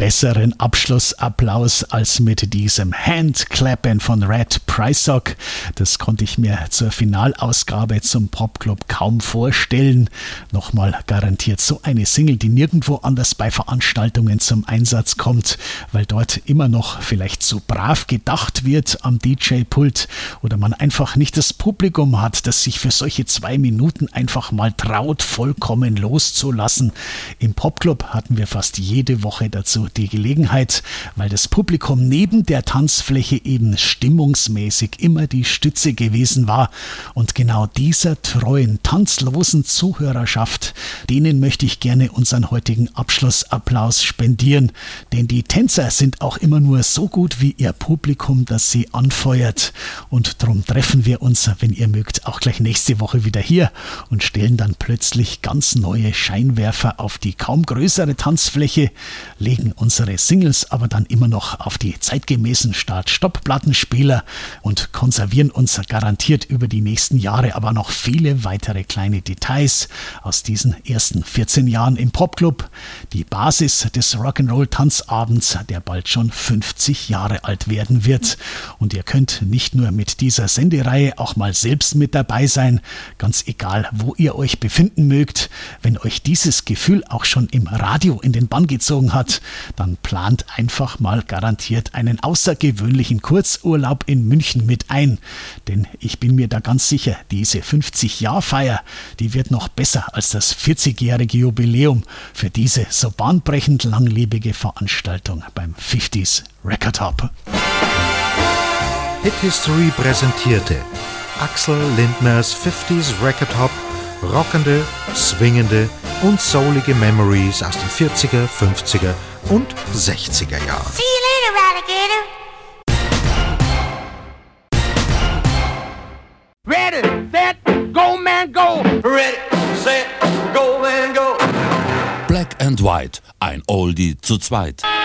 besseren Abschlussapplaus als mit diesem Handklappen von Red Prysock. Das konnte ich mir zur Finalausgabe zum Popclub kaum vorstellen. Nochmal garantiert so eine Single, die nirgendwo anders bei Veranstaltungen zum Einsatz kommt, weil dort immer noch vielleicht zu brav gedacht wird am DJ-Pult oder man einfach nicht das Publikum hat, das sich für solche 2 Minuten einfach mal traut, vollkommen loszulassen. Im Popclub hatten wir fast jede Woche dazu die Gelegenheit, weil das Publikum neben der Tanzfläche eben stimmungsmäßig immer die Stütze gewesen war. Und genau dieser treuen, tanzlosen Zuhörerschaft, denen möchte ich gerne unseren heutigen Abschlussapplaus spendieren. Denn die Tänzer sind auch immer nur so gut wie ihr Publikum, das sie anfeuert. Und darum treffen wir uns, wenn ihr mögt, auch gleich nächste Woche wieder hier und stellen dann plötzlich ganz neue Scheinwerfer auf die kaum größere Tanzfläche, legen unsere Singles aber dann immer noch auf die zeitgemäßen Start-Stopp-Plattenspieler und konservieren uns garantiert über die nächsten Jahre aber noch viele weitere kleine Details aus diesen ersten 14 Jahren im Popclub. Die Basis des Rock'n'Roll-Tanzabends, der bald schon 50 Jahre alt werden wird. Und ihr könnt nicht nur mit dieser Sendereihe auch mal selbst mit dabei sein, ganz egal, wo ihr euch befinden mögt. Wenn euch dieses Gefühl auch schon im Radio in den Bann gezogen hat, dann plant einfach mal garantiert einen außergewöhnlichen Kurzurlaub in München mit ein. Denn ich bin mir da ganz sicher, diese 50-Jahr-Feier, die wird noch besser als das 40-jährige Jubiläum für diese so bahnbrechend langlebige Veranstaltung beim 50s Record Hop. Hit History präsentierte Axel Lindners 50s Record Hop, rockende, swingende und soulige Memories aus den 40er, 50er und 60er Jahren. See you later, Alligator. Ready, set, go, man, go. Ready, set, go, man, go. Black and White, ein Oldie zu zweit.